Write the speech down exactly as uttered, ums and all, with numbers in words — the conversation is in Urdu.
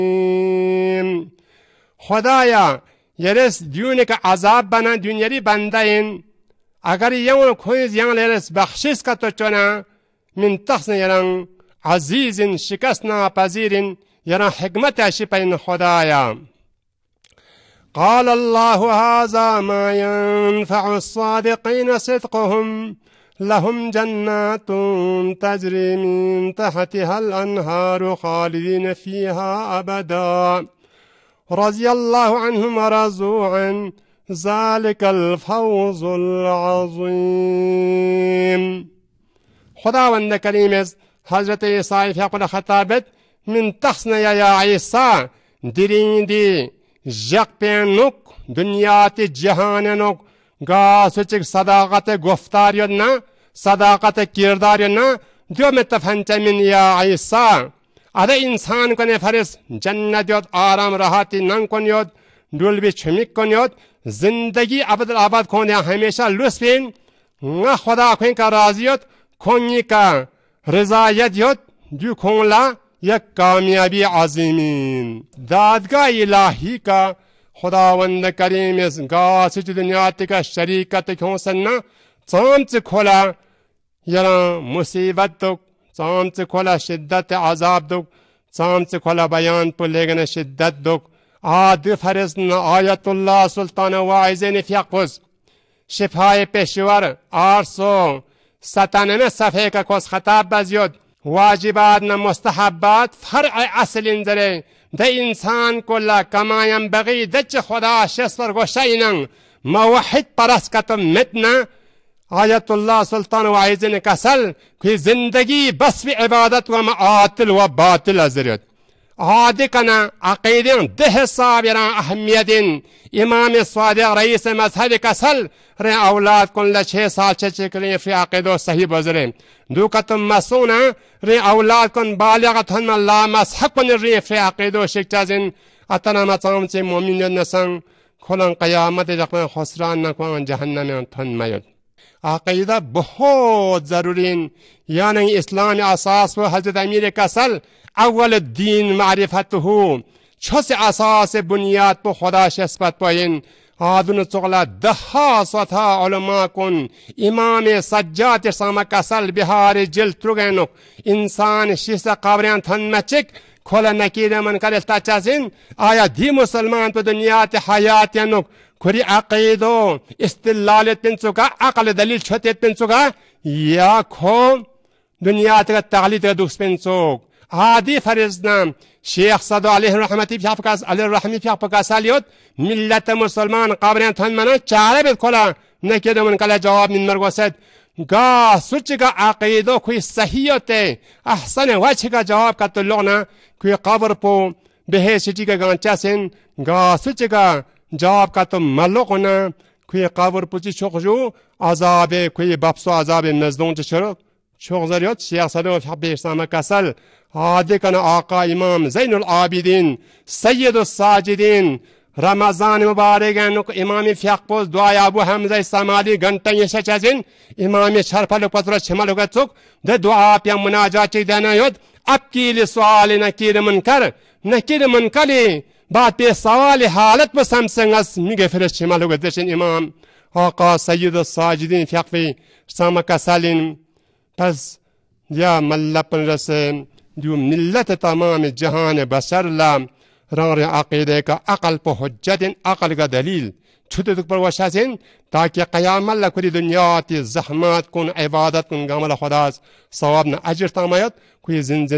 خدایا یرس دیونه که عذاب بنا دنیاری بنده این اگر یون خویز یان لرس بخشش که تو چونه من تخصن یرن عزیز شکست ناپذیر یرن حکمت اشی پین خدایا. قال الله هذا ما ينفع الصادقين صدقهم لهم جنات تجري من تحتها الأنهار خالدين فيها أبدا رضي الله عنهم ورضوا عنه ذلك الفوز العظيم. خداوند کریم از حضرت عیسی فیقل خطابت من تخصن یا عیسی دیریندی جق پینوک دنیات جهاننوک گاسچک صداقت گفتاریو نه صداقت کرداریو نه دیو متفهمت من یا عیسی اده انسان کنه فرس جنت یاد آرام راحتی نن کنیود دول بی چمیک کنیود زندگی ابد آباد کنه همیشه لطفین نه خدا کوین کا راضیت کنی کا رضایت یاد دیو کنلا یک کامیابی عظیمین دادگاه الهی کا خداوند کریم از گاسچ دنیات کا شریکت کھوسنا چامچ کھولا یرا مصیبت دو چامچ کھولا شدت عذاب دو چامچ کھولا بیان پلیگن شدت دو آد فرزن آیت اللہ سلطان واعظین فیقوز شفای پیشور آرسو ستانمه صفحه کا کس خطاب بزیود واجبات نه مستحبات فرع اصل انزره ده انسان کلا کما ينبغي دچ خدا شستر گوشینن موحد پرست کتم متنا آیت الله سلطان واعظین کسل که زندگی بس به عبادت و معاطل و باطل ازرد عادی کنا عقیدن ده صابران اهمیتین امام صادق رئیس مذهب کسل ر اولاد کن لچه سال چه چکلی فی عقیدو صحیح بزرین دو کتم مسونه ر اولاد کن بالغتن الله مسحق کن ر فی عقیدو شکتازین اتنا مطام چه مومنین نسان کلن قیامت جقن خسران نکوان جهنم تن میاد. عقیده بہت ضرورین یعنی اسلام اساس و حضرت امیر کسل اول الدین معرفت ہو چھس اساس بنیاد پو خدا شسپت پوین آدن چغلا دہا سوتھا علماء کن امام سجاد ساما کسل بہار جل ترگینو انسان شیس قبریان تھن مچک کھولا نکیر من کرلتا چازین آیا دی مسلمان پو دنیات حیات ینو کھری عقیدو استلالت پنچوکا عقل دلیل چھتیت پنچوکا یا کھو دنیات کا تغلیط کا دوست پنچوک عادی فرزنام شیخ صدو علیہ الرحمتی فیافکاس علیہ الرحمی فیافکاسالیوت ملت مسلمان قابرین تھن منا چارے بیت کھولا نکید من کلا جواب من مرگوست گا سوچ کا عقیدو کوئی صحیحت احسن وچھ کا جواب کا تلونا کوئی قبر پو بہے سٹی کا گانچا سن گا سوچ کا جواب کا تو ملوکنا کوئی قبر پوچی چوخجو عذاب کوئی بابسو عذاب نزدون چشرو چوخ زریوت شیخ صدو فیحبی اسلام کسل عادی کن آقا امام زین العابدین سید الساجدین رمضان مبارکن امام فیقپوز دعای ابو حمزه سمالی گھنٹن یشا چازین امام شرفل پتر شمال گچوک ده دعا پیا مناجات چی دینا یود اب کیل سوال نکیر منکر نکیر منکلی بعد پی سوال حالت بسم سنگس میگه فرش شمال گدشن امام آقا سید الساجدین فیقفی سامک کسالین پس یا ملپن رسن جو ملت تمام جہان بشر لام رنگ عقیدے کا عقل پہ حجت عقل کا دلیل چھتے تک پر وشاسن تاکہ قیام اللہ کری دنیا تی زحمات کن عبادت کن گامل خداس ثواب نہ اجر تامایت کوئی زندگی